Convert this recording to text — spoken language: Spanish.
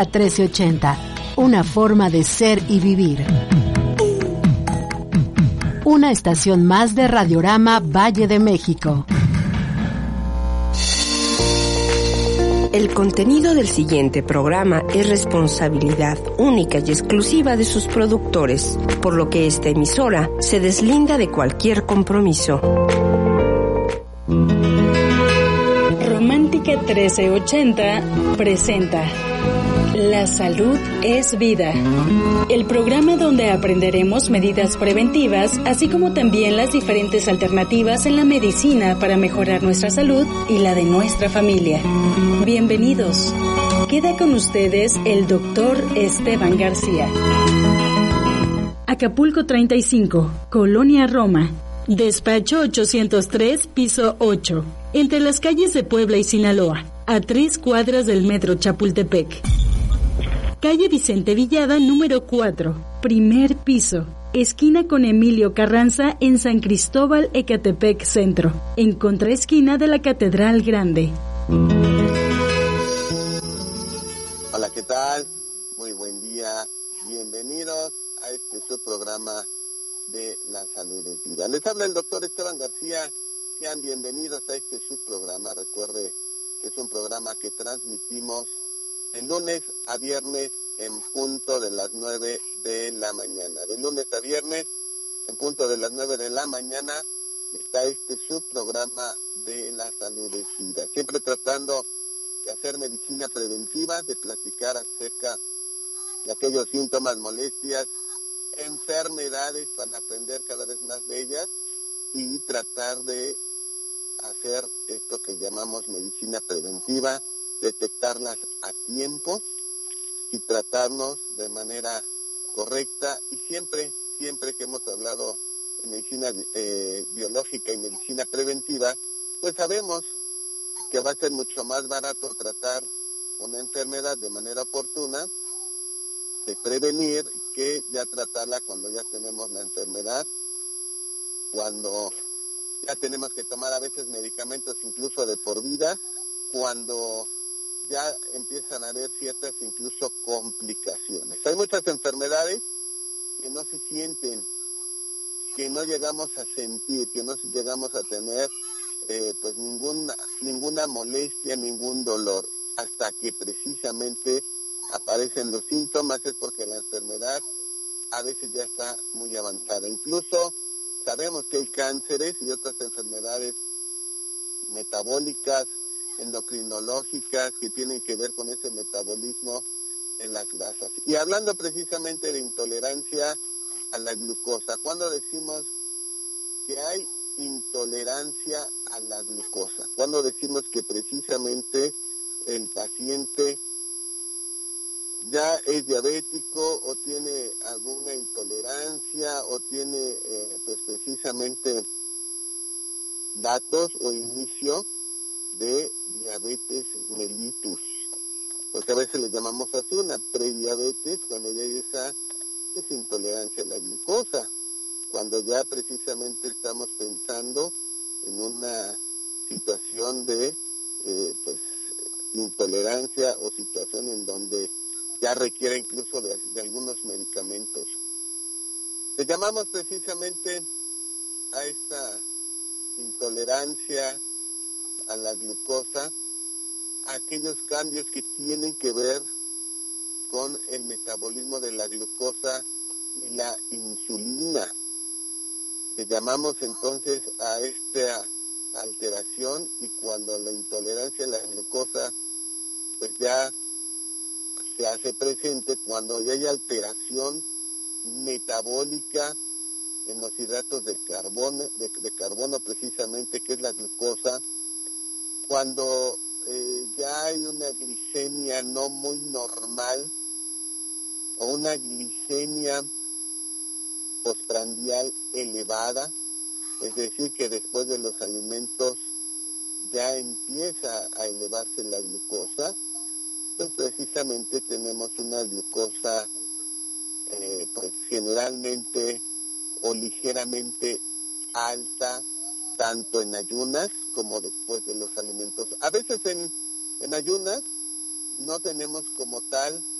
1380, una forma de ser y vivir. Una estación más de Radiorama Valle de México. El contenido del siguiente programa es responsabilidad única y exclusiva de sus productores, por lo que esta emisora se deslinda de cualquier compromiso. Romántica 1380 presenta La salud es vida. El programa donde aprenderemos medidas preventivas, así como también las diferentes alternativas en la medicina para mejorar nuestra salud y la de nuestra familia. Bienvenidos. Queda con ustedes el doctor Esteban García. Acapulco 35, Colonia Roma. Despacho 803, piso 8. Entre las calles de Puebla y Sinaloa, a 3 cuadras del metro Chapultepec. Calle Vicente Villada, número 4, primer piso, esquina con Emilio Carranza en San Cristóbal, Ecatepec Centro, en contraesquina de la Catedral Grande. Hola, ¿qué tal? Muy buen día. Bienvenidos a este su programa de La Salud es Vida. Les habla el doctor Esteban García. Sean bienvenidos a este su programa. Recuerde que es un programa que transmitimos de lunes a viernes en punto de las 9 de la mañana. De lunes a viernes en punto de las 9 de la mañana está este subprograma de La Salud es Vida. Siempre tratando de hacer medicina preventiva, de platicar acerca de aquellos síntomas, molestias, enfermedades para aprender cada vez más de ellas y tratar de hacer esto que llamamos medicina preventiva, detectarlas a tiempo y tratarnos de manera correcta. Y siempre que hemos hablado de medicina biológica y medicina preventiva, pues sabemos que va a ser mucho más barato tratar una enfermedad de manera oportuna, de prevenir, que ya tratarla cuando ya tenemos la enfermedad, cuando ya tenemos que tomar a veces medicamentos incluso de por vida, cuando ya empiezan a haber ciertas incluso complicaciones. Hay muchas enfermedades que no se sienten, que no llegamos a sentir, que no llegamos a tener pues ninguna molestia, ningún dolor, hasta que precisamente aparecen los síntomas. Es porque la enfermedad a veces ya está muy avanzada. Incluso sabemos que hay cánceres y otras enfermedades metabólicas, endocrinológicas, que tienen que ver con ese metabolismo de las grasas. Y hablando precisamente de intolerancia a la glucosa, cuando decimos que hay intolerancia a la glucosa, cuando decimos que precisamente el paciente ya es diabético o tiene alguna intolerancia o tiene pues precisamente datos o inicio de diabetes mellitus, porque a veces le llamamos así, una prediabetes, cuando ya hay esa intolerancia a la glucosa, cuando ya precisamente estamos pensando en una situación de pues intolerancia o situación en donde ya requiere incluso de algunos medicamentos. Le llamamos precisamente a esta intolerancia a la glucosa aquellos cambios que tienen que ver con el metabolismo de la glucosa y la insulina. Le llamamos entonces a esta alteración, y cuando la intolerancia a la glucosa pues ya se hace presente cuando ya hay alteración metabólica en los hidratos de carbono precisamente, que es la glucosa, cuando ya hay una glicemia no muy normal o una glicemia postprandial elevada, es decir, que después de los alimentos ya empieza a elevarse la glucosa, pues precisamente tenemos una glucosa pues generalmente o ligeramente alta, tanto en ayunas como después de los alimentos. A veces en ayunas no tenemos como tal